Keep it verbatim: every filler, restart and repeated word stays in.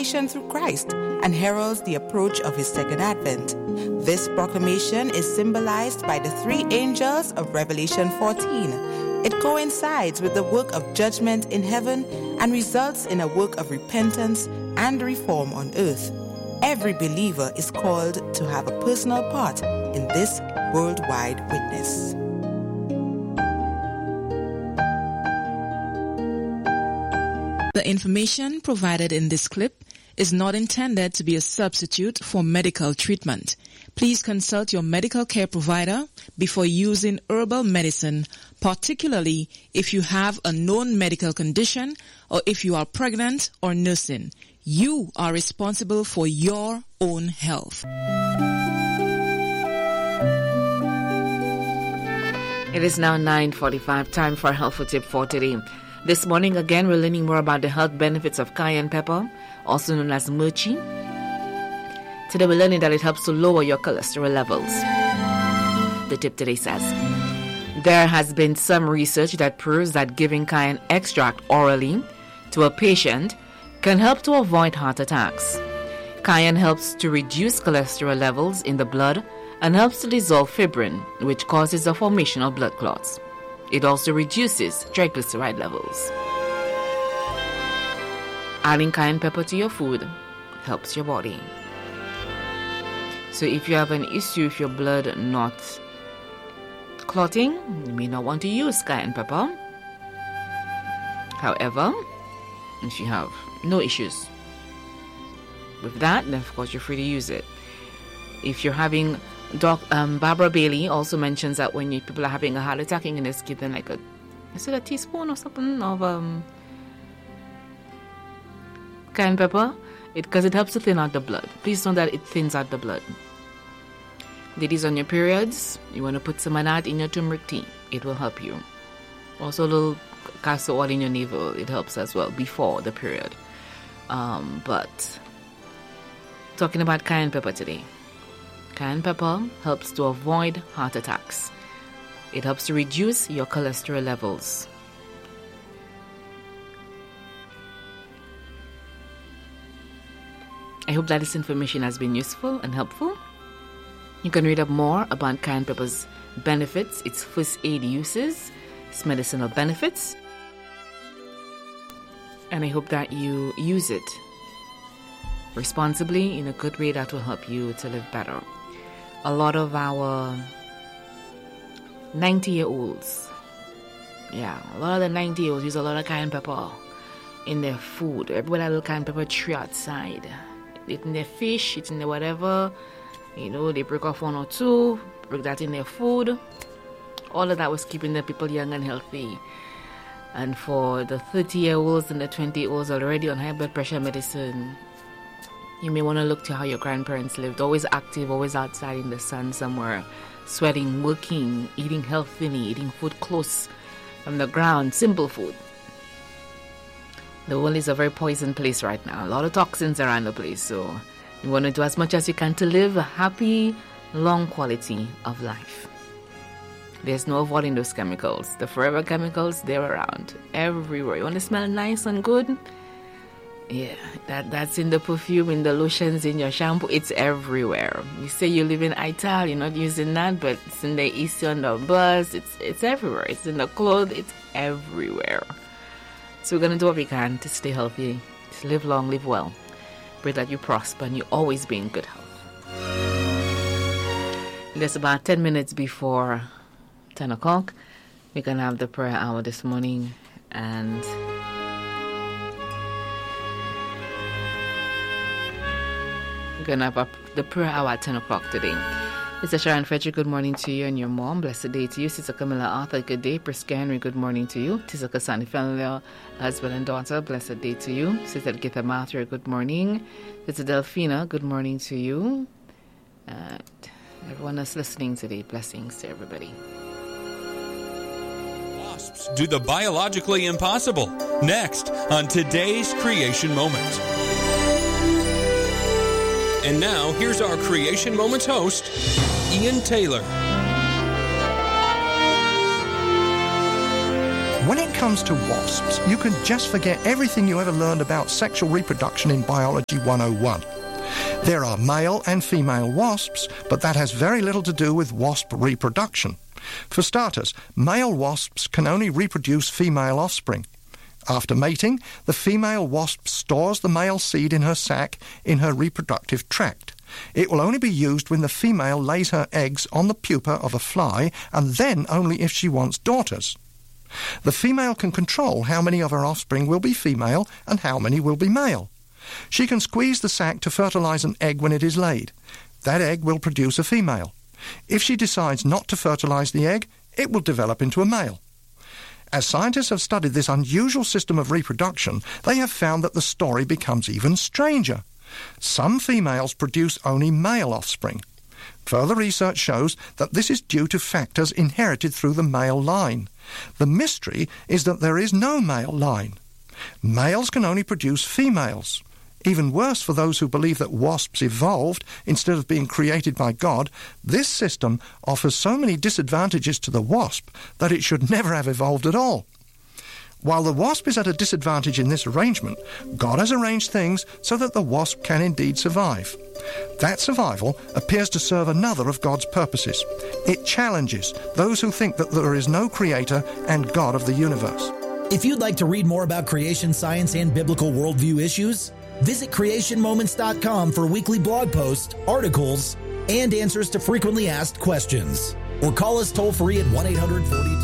salvation through Christ and heralds the approach of his second advent. This proclamation is symbolized by the three angels of Revelation fourteen. It coincides with the work of judgment in heaven and results in a work of repentance and reform on earth. Every believer is called to have a personal part in this worldwide witness. The information provided in this clip is not intended to be a substitute for medical treatment. Please consult your medical care provider before using herbal medicine, particularly if you have a known medical condition or if you are pregnant or nursing. You are responsible for your own health. It is now nine forty-five, time for a helpful tip for today. This morning, again, we're learning more about the health benefits of cayenne pepper, also known as mochi. Today, we're learning that it helps to lower your cholesterol levels. The tip today says, there has been some research that proves that giving cayenne extract orally to a patient can help to avoid heart attacks. Cayenne helps to reduce cholesterol levels in the blood and helps to dissolve fibrin, which causes the formation of blood clots. It also reduces triglyceride levels. Adding cayenne pepper to your food helps your body. So if you have an issue with your blood not clotting, you may not want to use cayenne pepper. However, if you have no issues with that, then of course you're free to use it. If you're having Doc, um, Barbara Bailey also mentions that when you, people are having a heart attack, you can just give them like a, is it a teaspoon or something of um, cayenne pepper, because it, it helps to thin out the blood. Please know that it thins out the blood. Ladies on your periods, you want to put some of that in your turmeric tea. It will help you. Also a little castor oil in your navel. It helps as well before the period. Um, but talking about cayenne pepper today. Cayenne pepper helps to avoid heart attacks. It helps to reduce your cholesterol levels. I hope that this information has been useful and helpful. You can read up more about cayenne pepper's benefits, its first aid uses, its medicinal benefits. And I hope that you use it responsibly in a good way that will help you to live better. A lot of our ninety-year-olds, yeah, a lot of the ninety-year-olds use a lot of cayenne pepper in their food. Everybody has a little cayenne pepper tree outside. It's in their fish, it's in their whatever. You know, they break off one or two, break that in their food. All of that was keeping the people young and healthy. And for the thirty-year-olds and the twenty-year-olds already on high blood pressure medicine, you may want to look to how your grandparents lived. Always active, always outside in the sun somewhere, sweating, working, eating healthily, eating food close from the ground, simple food. The world is a very poison place right now. A lot of toxins around the place. So you want to do as much as you can to live a happy, long quality of life. There's no avoiding those chemicals. The forever chemicals, they're around everywhere. You want to smell nice and good? Yeah, that, that's in the perfume, in the lotions, in your shampoo. It's everywhere. You say you live in Ital, you're not using that, but it's in the East on the bus. It's it's everywhere. It's in the clothes. It's everywhere. So we're going to do what we can to stay healthy, to live long, live well. Pray that you prosper and you always be in good health. It's about ten minutes before ten o'clock. We're going to have the prayer hour this morning, and going to have the prayer hour at ten o'clock today. Sister Sharon Frederick, good morning to you and your mom. Blessed day to you. Sister Camilla Arthur, good day. Prisca Henry, good morning to you. Sister Cassandra Fenley, husband and daughter, blessed day to you. Sister Githa Matthew, good morning. Sister Delphina, good morning to you. Uh, everyone that's listening today, blessings to everybody. Wasps do the biologically impossible. Next on today's Creation Moment. And now, here's our Creation Moments host, Ian Taylor. When it comes to wasps, you can just forget everything you ever learned about sexual reproduction in Biology one oh one. There are male and female wasps, but that has very little to do with wasp reproduction. For starters, male wasps can only reproduce female offspring. After mating, the female wasp stores the male seed in her sac in her reproductive tract. It will only be used when the female lays her eggs on the pupa of a fly, and then only if she wants daughters. The female can control how many of her offspring will be female and how many will be male. She can squeeze the sac to fertilize an egg when it is laid. That egg will produce a female. If she decides not to fertilize the egg, it will develop into a male. As scientists have studied this unusual system of reproduction, they have found that the story becomes even stranger. Some females produce only male offspring. Further research shows that this is due to factors inherited through the male line. The mystery is that there is no male line. Males can only produce females. Even worse for those who believe that wasps evolved instead of being created by God, this system offers so many disadvantages to the wasp that it should never have evolved at all. While the wasp is at a disadvantage in this arrangement, God has arranged things so that the wasp can indeed survive. That survival appears to serve another of God's purposes. It challenges those who think that there is no creator and God of the universe. If you'd like to read more about creation science and biblical worldview issues, visit creation moments dot com for weekly blog posts, articles, and answers to frequently asked questions. Or call us toll-free at one eight hundred forty-two